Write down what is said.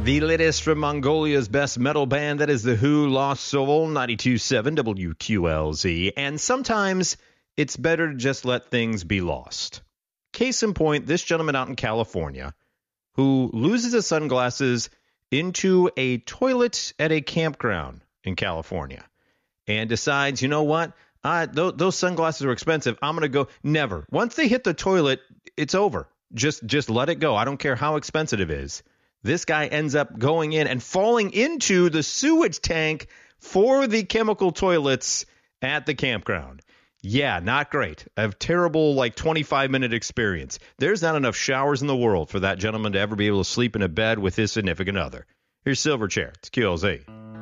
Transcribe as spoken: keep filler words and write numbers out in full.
The latest from Mongolia's best metal band, that is The Who, Lost Soul, ninety-two point seven W Q L Z. And sometimes it's better to just let things be lost. Case in point, this gentleman out in California who loses his sunglasses into a toilet at a campground in California and decides, you know what? I, th- those sunglasses are expensive. I'm going to go. Never. Once they hit the toilet, it's over. Just, just let it go. I don't care how expensive it is. This guy ends up going in and falling into the sewage tank for the chemical toilets at the campground. Yeah, not great. A terrible, like, twenty-five minute experience. There's not enough showers in the world for that gentleman to ever be able to sleep in a bed with his significant other. Here's Silverchair. It's Q L Z.